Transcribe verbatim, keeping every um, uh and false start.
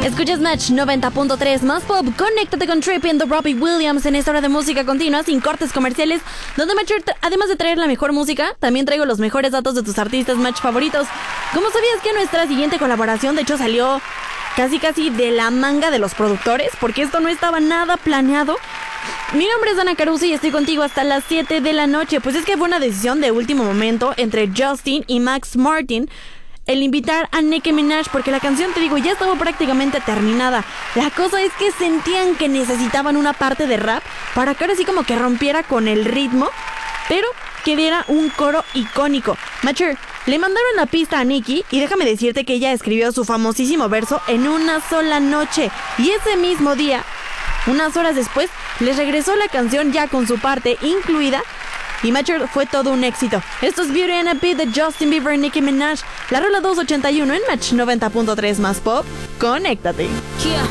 Escuchas Match noventa punto tres más pop. Conéctate con Trippin' de Robbie Williams en esta hora de música continua sin cortes comerciales, donde Match, además de traer la mejor música, también traigo los mejores datos de tus artistas Match favoritos. ¿Cómo sabías que nuestra siguiente colaboración de hecho salió casi casi de la manga de los productores? Porque esto no estaba nada planeado. Mi nombre es Ana Caruso y estoy contigo hasta las siete de la noche. Pues es que fue una decisión de último momento entre Justin y Max Martin el invitar a Nicki Minaj, porque la canción, te digo, ya estaba prácticamente terminada. La cosa es que sentían que necesitaban una parte de rap para que ahora sí como que rompiera con el ritmo, pero que diera un coro icónico. Matcher, le mandaron la pista a Nicki y déjame decirte que ella escribió su famosísimo verso en una sola noche. Y ese mismo día, unas horas después, les regresó la canción ya con su parte incluida. Y Matcher fue todo un éxito. Esto es Beauty and a Beat de Justin Bieber y Nicki Minaj. La rola doscientos ochenta y uno en Match noventa punto tres más pop. Conéctate. Yeah.